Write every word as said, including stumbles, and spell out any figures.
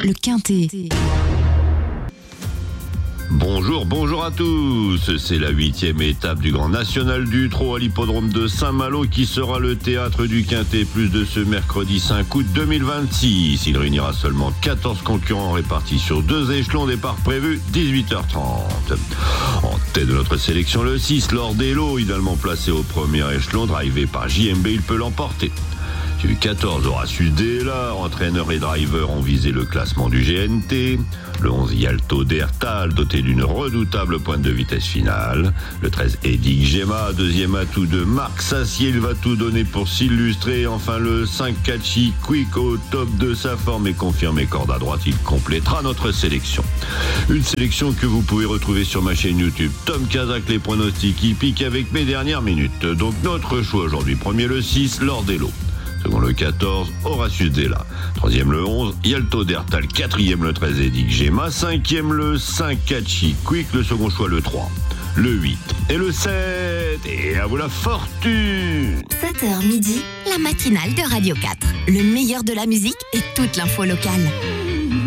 le Quintet. Bonjour, bonjour à tous. C'est la huitième étape du Grand National du Trot à l'hippodrome de Saint-Malo qui sera le théâtre du Quintet Plus de ce mercredi cinq août deux mille vingt-six. Il réunira seulement quatorze concurrents répartis sur deux échelons, départ prévu dix-huit heures trente. En tête de notre sélection, le six, Lord Hello, idéalement placé au premier échelon, drivé par J M B, il peut l'emporter. Du quatorze, Horatius Della, entraîneur et driver ont visé le classement du G N T. Le onze, Yalto Dertal, doté d'une redoutable pointe de vitesse finale. Le treize, Eddie Gemma, deuxième atout de Marc Sassier, il va tout donner pour s'illustrer. Enfin, le cinq, Catchy Quick, au top de sa forme et confirmé corde à droite, il complétera notre sélection. Une sélection que vous pouvez retrouver sur ma chaîne YouTube. Tom Kazak, les pronostics hippiques avec mes dernières minutes. Donc notre choix aujourd'hui, premier le six, Lord Hello. Second le quatorze, Horatius Della. Troisième le onze, Yalto Dertal. Quatrième le treize, Eddie Gemma. Cinquième le cinq, Catchy Quick. Le second choix le trois, le huit et le sept. Et à vous la fortune. sept heures midi, la matinale de Radio quatre. Le meilleur de la musique et toute l'info locale.